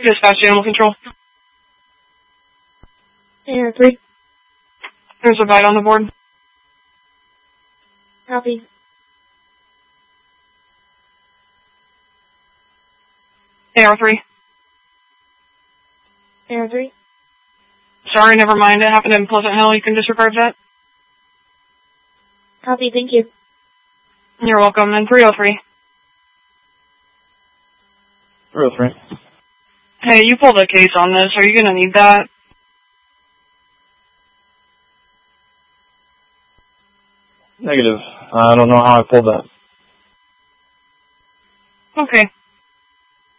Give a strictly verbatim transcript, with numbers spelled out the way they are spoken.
Dispatch Animal Control. A R three. There's a bite on the board. Copy. A R three. A R three. Sorry, never mind. It happened in Pleasant Hill. You can disregard that. Copy, thank you. You're welcome. And three oh three. three oh three. Hey, you pulled a case on this. Are you going to need that? Negative. I don't know how I pulled that. Okay.